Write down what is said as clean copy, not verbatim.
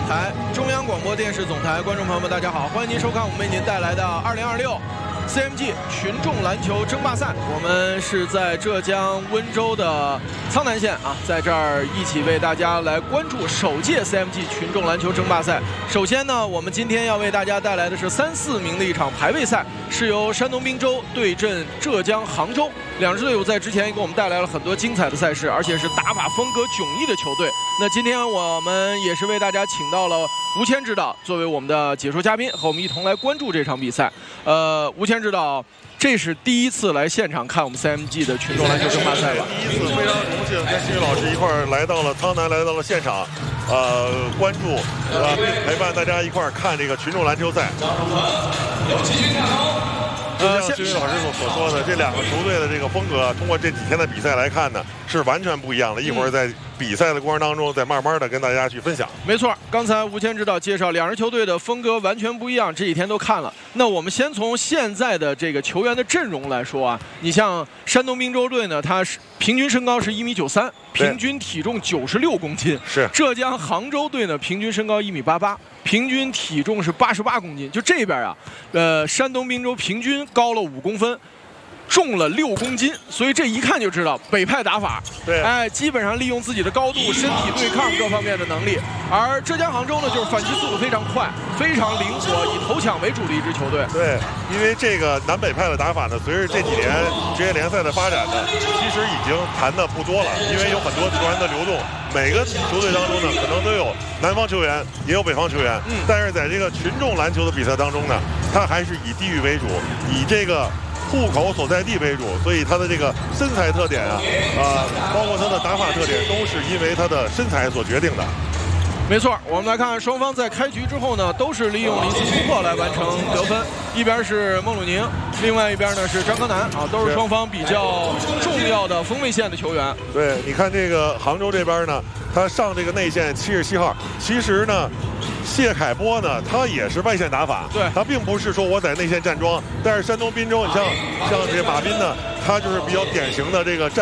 台，中央广播电视总台，观众朋友们，大家好，欢迎您收看我们为您带来的2026 CMG 群众篮球争霸赛。我们是在浙江温州的苍南县啊，在这儿一起为大家来关注首届 CMG 群众篮球争霸赛。首先呢，我们今天要为大家带来的是3、4名的一场排位赛，是由山东滨州对阵浙江杭州。两支队伍在之前也给我们带来了很多精彩的赛事，而且是打法风格迥异的球队。那今天我们也是为大家请到了吴谦指导作为我们的解说嘉宾，和我们一同来关注这场比赛。吴谦指导，这是第一次来现场看我们 CMG 的群众篮球争霸赛吧？ 第一次，非常荣幸跟金宇老师一块儿来到了苍南，来到了现场，关注并陪伴大家一块儿看这个群众篮球赛。就像金宇老师所说的，这两个球队的这个风格，通过这几天的比赛来看呢，是完全不一样的。一会儿在比赛的过程当中，再慢慢的跟大家去分享。 没错，刚才吴谦指导介绍，两支球队的风格完全不一样，这几天都看了。那我们先从现在的这个球员的阵容来说啊，你像山东滨州队呢，他是平均身高是1.93米，平均体重96公斤。 是。 浙江杭州队呢，平均身高1.88米。平均体重是88公斤，就这边啊，山东滨州平均高了5公分，重了6公斤，所以这一看就知道北派打法。 对， 哎，基本上利用自己的高度、身体对抗各方面的能力。而浙江杭州呢，就是反击速度非常快，非常灵活，以投抢为主的一支球队。 对，因为这个南北派的打法呢，随着这几年职业联赛的发展呢，其实已经谈的不多了，因为有很多球员的流动。每个球队当中呢，可能都有南方球员，也有北方球员。但是在这个群众篮球的比赛当中呢，他还是以地域为主，以这个户口所在地为主，所以他的这个身材特点啊，包括他的打法特点，都是因为他的身材所决定的。 没错，我们来看双方在开局之后呢，都是利用临时突破来完成得分。一边是孟鲁宁，另外一边呢是张科南啊，都是双方比较重要的锋卫线的球员。 对，你看这个杭州这边呢，他上这个内线77号，其实呢，谢凯波呢，他也是外线打法， 对， 他并不是说我在内线站桩，但是山东滨州，你像这马斌呢，他就是比较典型的这个站。